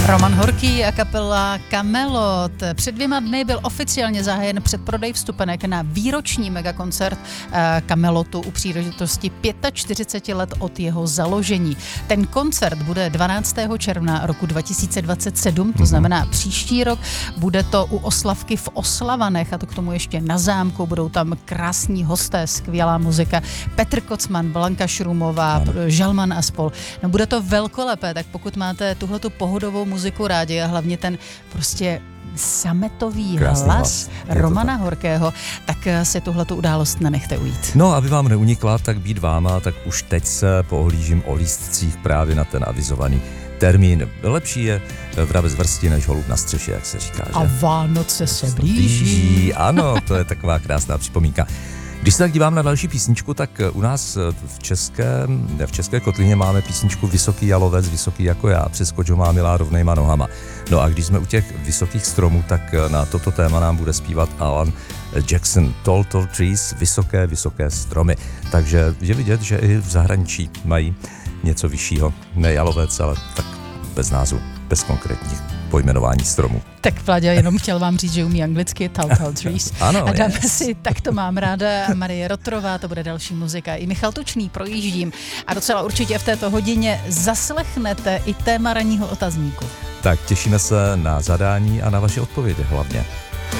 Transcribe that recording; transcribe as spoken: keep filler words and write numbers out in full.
Roman Horký a kapela Kamelot. Před dvěma dny byl oficiálně zahájen předprodej vstupenek na výroční megakoncert Kamelotu u příležitosti čtyřiceti pěti let od jeho založení. Ten koncert bude dvanáctého června roku dva tisíce dvacet sedm, to znamená příští rok. Bude to u oslavky v Oslavanech a to k tomu ještě na zámku. Budou tam krásní hosté, skvělá muzika. Petr Kocman, Blanka Šrumová, Žalman a spol. No bude to velkolepé, tak pokud máte tuhletu pohodovou muziku rádi a hlavně ten prostě sametový Krásný hlas, hlas Romana Horkého, tak si tuhletu událost nenechte ujít. No, aby vám neunikla, tak být váma, tak už teď se poohlížím o lístcích právě na ten avizovaný termín. Lepší je vrabec vrsti než holub na střeše, jak se říká, že? A Vánoce se blíží. blíží. Ano, to je taková krásná připomínka. Když se tak dívám na další písničku, tak u nás v České, v České kotlině máme písničku Vysoký jalovec, vysoký jako já, přeskoč ho má milá rovnejma nohama. No a když jsme u těch vysokých stromů, tak na toto téma nám bude zpívat Alan Jackson, Tall Tall Trees, vysoké, vysoké stromy. Takže je vidět, že i v zahraničí mají něco vyššího, ne jalovec, ale tak bez názvu, bez konkrétních pojmenování stromů. Tak Vláďa jenom chtěl vám říct, že umí anglicky Tall Tall Trees. Ano, a dáme yes. si Tak to mám ráda, Marie Rotrová, to bude další muzika. I Michal Tučný, Projíždím. A docela určitě v této hodině zaslechnete i téma ranního otazníku. Tak těšíme se na zadání a na vaše odpovědi hlavně.